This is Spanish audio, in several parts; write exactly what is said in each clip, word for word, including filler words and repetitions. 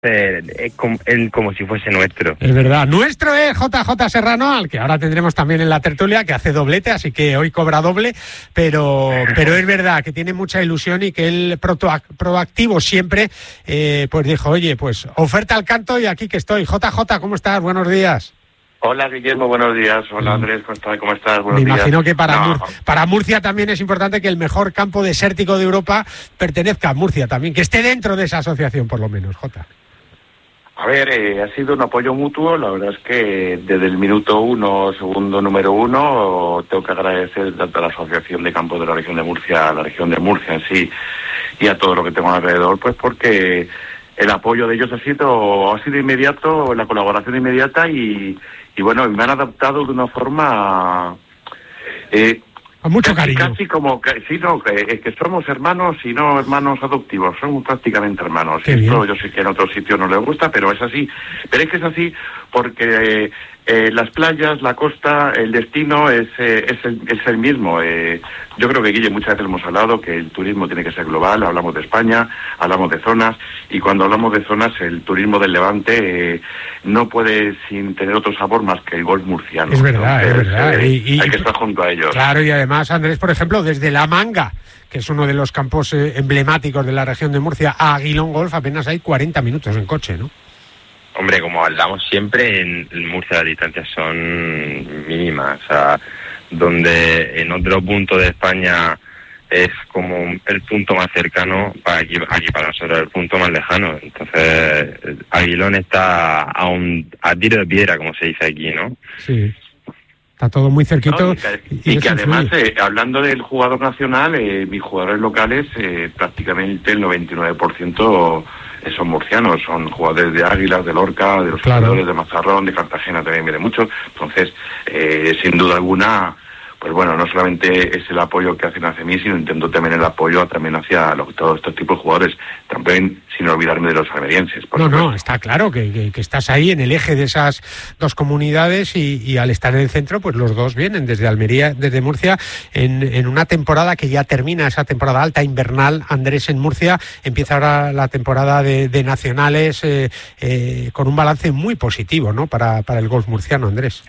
Eh, es como, él como si fuese nuestro. Es verdad, nuestro es J J Serrano, al que ahora tendremos también en la tertulia, que hace doblete, así que hoy cobra doble, pero pero es verdad que tiene mucha ilusión y que él proactivo siempre, eh, pues dijo, oye, pues oferta al canto y aquí que estoy. J J, ¿cómo estás? Buenos días. Hola Guillermo, buenos días. Hola Andrés, ¿cómo estás? ¿Cómo estás? Buenos Me imagino días. que para, no. Mur para Murcia también es importante que el mejor campo desértico de Europa pertenezca a Murcia también, que esté dentro de esa asociación por lo menos, Jota. A ver, eh, ha sido un apoyo mutuo. La verdad es que desde el minuto uno, segundo número uno, tengo que agradecer tanto a la Asociación de Campos de la Región de Murcia, a la Región de Murcia en sí y a todo lo que tengo alrededor, pues porque el apoyo de ellos ha sido ha sido inmediato, la colaboración inmediata y, y bueno, me han adaptado de una forma... Eh, Con mucho casi, cariño. Casi como que, sí, no, que, que somos hermanos y no hermanos adoptivos, somos prácticamente hermanos. Qué Esto bien. yo sé que en otros sitios no les gusta, pero es así. Pero es que es así porque eh, eh, las playas, la costa, el destino es, eh, es, el, es el mismo. Eh, yo creo que, Guille, muchas veces hemos hablado que el turismo tiene que ser global, hablamos de España, hablamos de zonas, y cuando hablamos de zonas, el turismo del Levante eh, no puede sin tener otro sabor más que el golf murciano. Es verdad, Entonces, es verdad. eh, Y- y- hay que estar junto a ellos. Claro, y además, Andrés, por ejemplo, desde La Manga, que es uno de los campos eh, emblemáticos de la región de Murcia, a Aguilón Golf apenas hay cuarenta minutos en coche, ¿no? Hombre, como hablamos siempre, en, en Murcia las distancias son mínimas. O sea, donde en otro punto de España es como el punto más cercano, para aquí, aquí para nosotros es el punto más lejano. Entonces, Aguilón está a, un, a tiro de piedra, como se dice aquí, ¿no? Sí. Está todo muy cerquito. No, y que, y y que eso además, influye. eh, hablando del jugador nacional, eh, mis jugadores locales, eh, prácticamente el noventa y nueve por ciento son murcianos, son jugadores de Águilas, de Lorca, de los Claro. jugadores de Mazarrón, de Cartagena también viene mucho. Entonces, eh, sin duda alguna, pues bueno, no solamente es el apoyo que hacen hacia mí, sino intento también el apoyo también hacia los, todos estos tipos de jugadores, también sin olvidarme de los almerienses. por No, supuesto. no, está claro que, que, que estás ahí en el eje de esas dos comunidades y, y al estar en el centro, pues los dos vienen desde Almería, desde Murcia, en, en una temporada que ya termina, esa temporada alta invernal. Andrés, en Murcia empieza ahora la temporada de, de nacionales eh, eh, con un balance muy positivo, ¿no? Para, para el golf murciano, Andrés.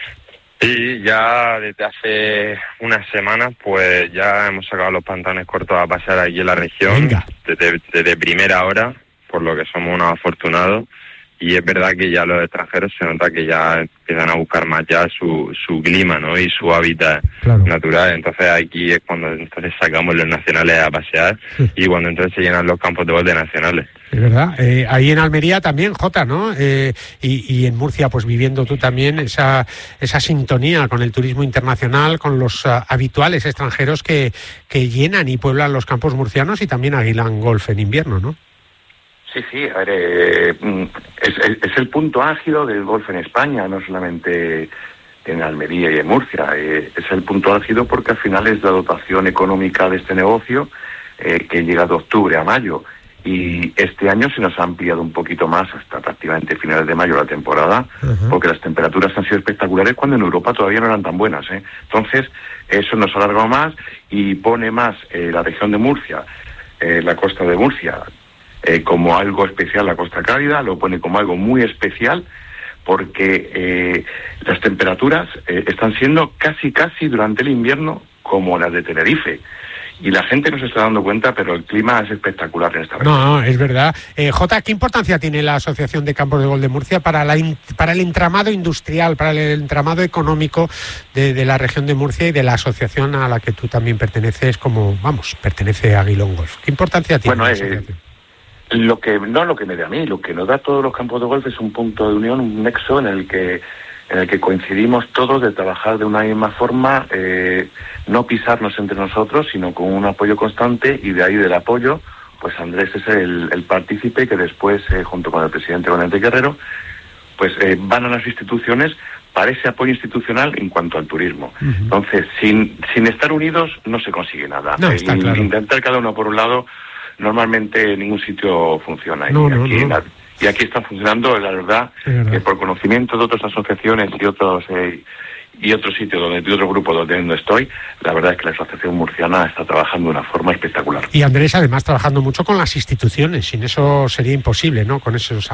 Sí, ya desde hace unas semanas pues ya hemos sacado los pantalones cortos a pasear aquí en la región. Venga. Desde, desde primera hora, por lo que somos unos afortunados, y es verdad que ya los extranjeros se nota que ya empiezan a buscar más ya su, su clima, ¿no? Y su hábitat Claro. natural. Entonces aquí es cuando entonces sacamos los nacionales a pasear Sí. y cuando entonces se llenan los campos de golf de nacionales. Es verdad. Eh, ahí en Almería también, Jota, ¿no? Eh, y, y en Murcia, pues viviendo tú también esa esa sintonía con el turismo internacional, con los uh, habituales extranjeros que, que llenan y pueblan los campos murcianos y también Aguilán Golf en invierno, ¿no? Sí, sí, a ver, eh, es, es, es el punto álgido del golf en España, no solamente en Almería y en Murcia. Eh, es el punto álgido porque al final es la dotación económica de este negocio eh, que llega de octubre a mayo. Y este año se nos ha ampliado un poquito más hasta prácticamente finales de mayo la temporada, Ajá. porque las temperaturas han sido espectaculares cuando en Europa todavía no eran tan buenas, ¿eh? Entonces, eso nos ha alargado más y pone más eh, la región de Murcia, eh, la costa de Murcia, eh, como algo especial, la costa cálida, lo pone como algo muy especial, porque eh, las temperaturas eh, están siendo casi, casi durante el invierno como las de Tenerife. Y la gente no se está dando cuenta, pero el clima es espectacular en esta región. No, no, es verdad. Eh, Jota, ¿qué importancia tiene la Asociación de Campos de Golf de Murcia para, la in, para el entramado industrial, para el entramado económico de, de la región de Murcia y de la asociación a la que tú también perteneces, como, vamos, pertenece a Aguilón Golf? ¿Qué importancia tiene Bueno, la eh, asociación? Lo que no lo que me da a mí, lo que nos da a todos los campos de golf es un punto de unión, un nexo en el que en el que coincidimos todos de trabajar de una misma forma, eh, no pisarnos entre nosotros, sino con un apoyo constante, y de ahí del apoyo, pues Andrés es el, el partícipe que después, eh, junto con el presidente Valente Guerrero, pues eh, van a las instituciones para ese apoyo institucional en cuanto al turismo. Uh-huh. Entonces, sin sin estar unidos no se consigue nada. No, está Eh, claro. Intentar cada uno por un lado, normalmente en ningún sitio funciona. No, y no, aquí no. en, la, Y aquí está funcionando, la verdad, verdad. que por conocimiento de otras asociaciones y otros eh, y otros sitios donde y otro grupo donde no estoy, la verdad es que la Asociación Murciana está trabajando de una forma espectacular. Y Andrés, además, trabajando mucho con las instituciones. Sin eso sería imposible, ¿no? Con esos